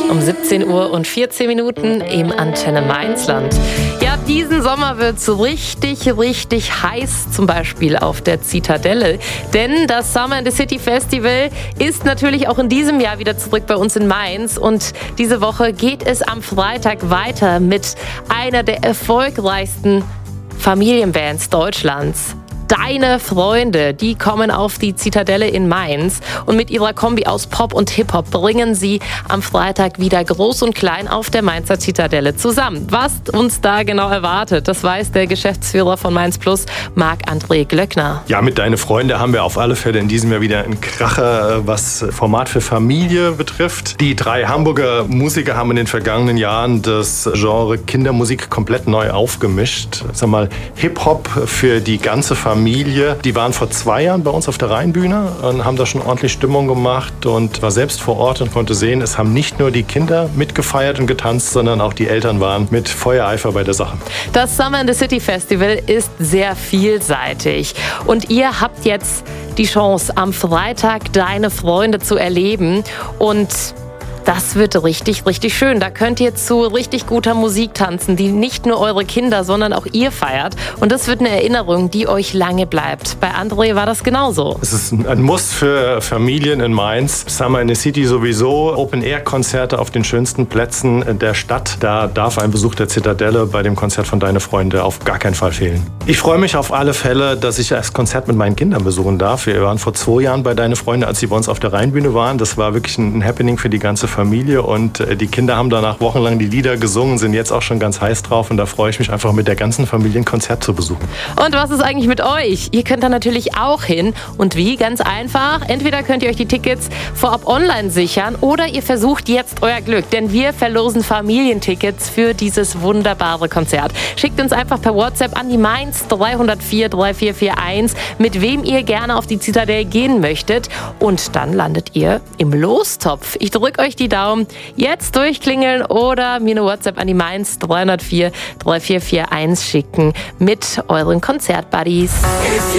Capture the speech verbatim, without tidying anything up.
um siebzehn Uhr und vierzehn Minuten im Antenne Mainzland. Ja, diesen Sommer wird es richtig, richtig heiß, zum Beispiel auf der Zitadelle. Denn das Summer in the City Festival ist natürlich auch in diesem Jahr wieder zurück bei uns in Mainz. Und diese Woche geht es am Freitag weiter mit einer der erfolgreichsten Familienbands Deutschlands. Deine Freunde, die kommen auf die Zitadelle in Mainz und mit ihrer Kombi aus Pop und Hip-Hop bringen sie am Freitag wieder groß und klein auf der Mainzer Zitadelle zusammen. Was uns da genau erwartet, das weiß der Geschäftsführer von Mainz Plus, Marc-André Glöckner. Ja, mit Deine Freunde haben wir auf alle Fälle in diesem Jahr wieder einen Kracher, was Format für Familie betrifft. Die drei Hamburger Musiker haben in den vergangenen Jahren das Genre Kindermusik komplett neu aufgemischt. Sag mal, Hip-Hop für die ganze Familie. Familie. Die waren vor zwei Jahren bei uns auf der Rheinbühne und haben da schon ordentlich Stimmung gemacht und war selbst vor Ort und konnte sehen, es haben nicht nur die Kinder mitgefeiert und getanzt, sondern auch die Eltern waren mit Feuereifer bei der Sache. Das Summer in the City Festival ist sehr vielseitig und ihr habt jetzt die Chance, am Freitag Deine Freunde zu erleben und das wird richtig, richtig schön. Da könnt ihr zu richtig guter Musik tanzen, die nicht nur eure Kinder, sondern auch ihr feiert. Und das wird eine Erinnerung, die euch lange bleibt. Bei André war das genauso. Es ist ein Muss für Familien in Mainz. Summer in the City sowieso. Open-Air-Konzerte auf den schönsten Plätzen der Stadt. Da darf ein Besuch der Zitadelle bei dem Konzert von Deine Freunde auf gar keinen Fall fehlen. Ich freue mich auf alle Fälle, dass ich das Konzert mit meinen Kindern besuchen darf. Wir waren vor zwei Jahren bei Deine Freunde, als sie bei uns auf der Rheinbühne waren. Das war wirklich ein Happening für die ganze Familie. Familie und die Kinder haben danach wochenlang die Lieder gesungen, sind jetzt auch schon ganz heiß drauf und da freue ich mich einfach mit der ganzen Familie ein Konzert zu besuchen. Und was ist eigentlich mit euch? Ihr könnt da natürlich auch hin und wie? Ganz einfach. Entweder könnt ihr euch die Tickets vorab online sichern oder ihr versucht jetzt euer Glück, denn wir verlosen Familientickets für dieses wunderbare Konzert. Schickt uns einfach per WhatsApp an die Mainz drei null vier drei vier vier eins, mit wem ihr gerne auf die Zitadelle gehen möchtet und dann landet ihr im Lostopf. Ich drücke euch die Daumen. Jetzt durchklingeln oder mir eine WhatsApp an die Mainz drei null vier drei vier vier eins schicken mit euren Konzertbuddies.